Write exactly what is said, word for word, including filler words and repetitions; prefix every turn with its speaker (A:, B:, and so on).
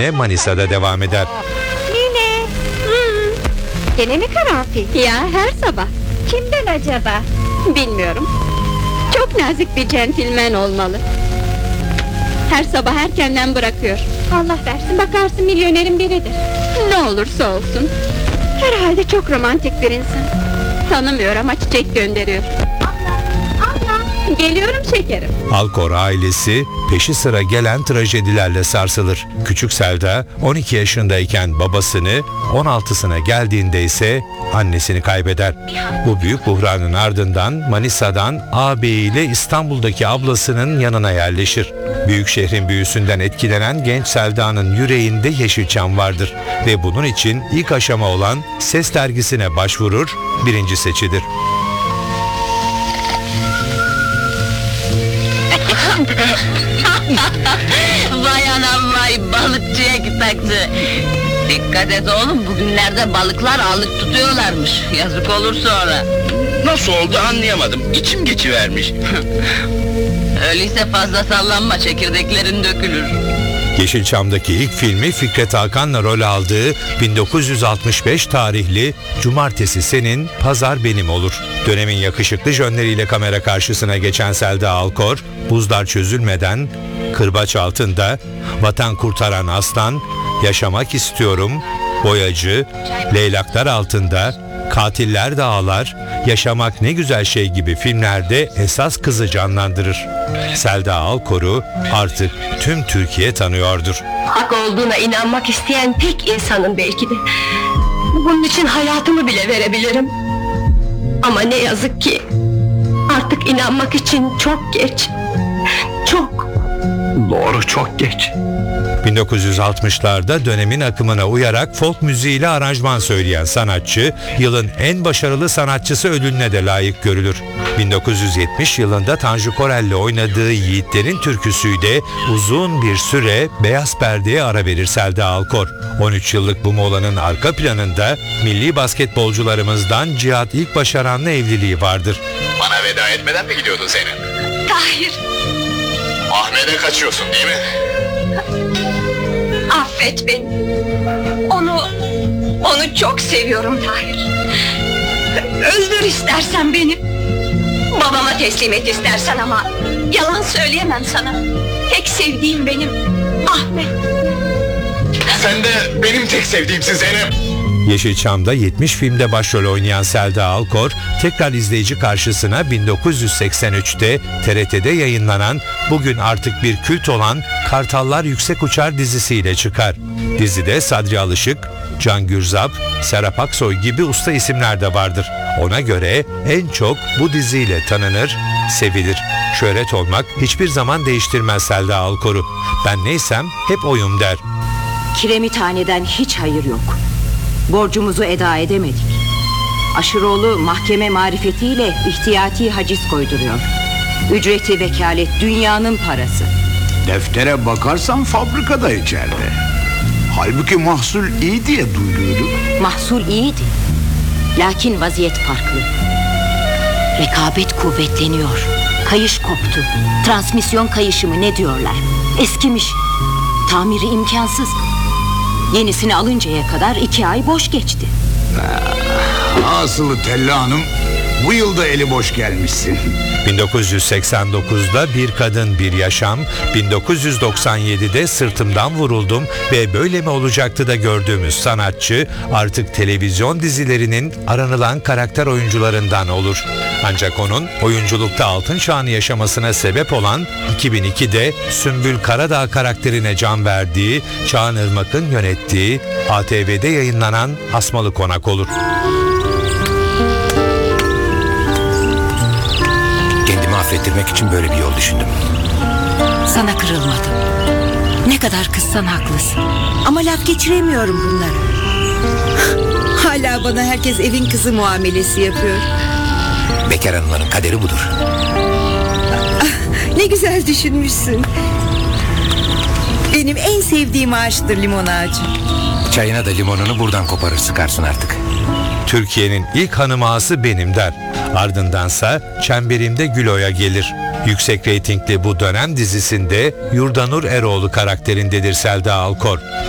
A: yine Manisa'da devam eder.
B: Nine. Hmm. Gene mi karanfil?
C: Ya her sabah.
B: Kimden acaba?
C: Bilmiyorum. Çok nazik bir centilmen olmalı. Her sabah erkenden bırakıyor.
B: Allah versin, bakarsın milyonerin biridir.
C: Ne olursa olsun. Herhalde çok romantik bir insan. Tanımıyor ama çiçek gönderiyor.
B: Allah!
C: Geliyorum şekerim.
A: Alkor ailesi peşi sıra gelen trajedilerle sarsılır. Küçük Selda on iki yaşındayken babasını, on altısına geldiğinde ise annesini kaybeder. Bu büyük buhranın ardından Manisa'dan ağabeyiyle İstanbul'daki ablasının yanına yerleşir. Büyük şehrin büyüsünden etkilenen genç Selda'nın yüreğinde Yeşilçam vardır ve bunun için ilk aşama olan Ses dergisine başvurur, birinci seçilir.
D: Vay anam vay, balıkçıya taktı. Dikkat et oğlum, bugünlerde balıklar alık tutuyorlarmış. Yazık olur sonra.
E: Nasıl oldu anlayamadım. İçim geçivermiş.
D: Öyleyse fazla sallanma, çekirdeklerin dökülür.
A: Yeşilçam'daki ilk filmi Fikret Hakan'la rol aldığı bin dokuz yüz altmış beş tarihli Cumartesi Senin, Pazar Benim olur. Dönemin yakışıklı jönleriyle kamera karşısına geçen Selda Alkor, Buzlar Çözülmeden, Kırbaç Altında, Vatan Kurtaran Aslan, Yaşamak İstiyorum, Boyacı, Leylaklar Altında, Katiller Dağlar, Yaşamak Ne Güzel Şey gibi filmlerde esas kızı canlandırır. Selda Alkor'u artık tüm Türkiye tanıyordur.
F: Hak olduğuna inanmak isteyen tek insanım belki de. Bunun için hayatımı bile verebilirim. Ama ne yazık ki artık inanmak için çok geç. Çok.
E: Doğru, çok geç.
A: bin dokuz yüz altmışlarda dönemin akımına uyarak folk müziğiyle aranjman söyleyen sanatçı, yılın en başarılı sanatçısı ödülüne de layık görülür. bin dokuz yüz yetmiş yılında Tanju Korel'le oynadığı Yiğitlerin Türküsü'yle uzun bir süre beyaz perdeye ara verir Selda Alkor. on üç yıllık bu molanın arka planında milli basketbolcularımızdan Cihat İlkbaşaran'la evliliği vardır.
E: Bana veda etmeden mi gidiyordun Zeynep?
F: Tahir,
E: Ahmet'e kaçıyorsun değil mi?
F: affet beni. Onu, onu çok seviyorum Tahir. Öldür istersen beni. Babama teslim et istersen ama yalan söyleyemem sana. Tek sevdiğim benim Ahmet.
E: Sen de benim tek sevdiğimsin Zeynep.
A: Yeşilçam'da yetmiş filmde başrol oynayan Selda Alkor, tekrar izleyici karşısına bin dokuz yüz seksen üçte T R T'de yayınlanan, bugün artık bir kült olan Kartallar Yüksek Uçar dizisiyle çıkar. Dizide Sadri Alışık, Can Gürzap, Serap Aksoy gibi usta isimler de vardır. Ona göre en çok bu diziyle tanınır, sevilir. Şöhret olmak hiçbir zaman değiştirmez Selda Alkor'u. Ben neysem hep oyum der.
G: Kiremithaneden hiç hayır yok. Borcumuzu eda edemedik. Aşıroğlu mahkeme marifetiyle ihtiyati haciz koyduruyor. Ücreti vekalet dünyanın parası.
H: Deftere bakarsan fabrikada içeride. Halbuki mahsul iyi diye duyduk.
G: Mahsul iyiydi. Lakin vaziyet farklı. Rekabet kuvvetleniyor. Kayış koptu. Transmisyon kayışı mı ne diyorlar? Eskimiş. Tamiri imkansız. Yenisini alıncaya kadar iki ay boş geçti.
H: Asılı Tella Hanım, bu yılda eli boş gelmişsin.
A: bin dokuz yüz seksen dokuzda Bir Kadın Bir Yaşam, bin dokuz yüz doksan yedide Sırtımdan Vuruldum ve Böyle Mi Olacaktı da gördüğümüz sanatçı artık televizyon dizilerinin aranılan karakter oyuncularından olur. Ancak onun oyunculukta altın çağını yaşamasına sebep olan iki bin ikide Sümbül Karadağ karakterine can verdiği, Çağan Irmak'ın yönettiği A T V'de yayınlanan Asmalı Konak olur.
I: Kendimi affettirmek için böyle bir yol düşündüm.
G: Sana kırılmadım. Ne kadar kızsan haklısın. Ama laf geçiremiyorum bunları. Hala bana herkes evin kızı muamelesi yapıyor.
I: Bekar hanımların kaderi budur.
G: Ne güzel düşünmüşsün. Benim en sevdiğim ağaçtır limon ağacı.
I: Çayına da limonunu buradan koparır sıkarsın artık.
A: Türkiye'nin ilk hanım ağası benim der. Ardındansa Çemberimde Gülo'ya gelir. Yüksek reytingli bu dönem dizisinde Yurdanur Eroğlu karakterindedir Selda Alkor.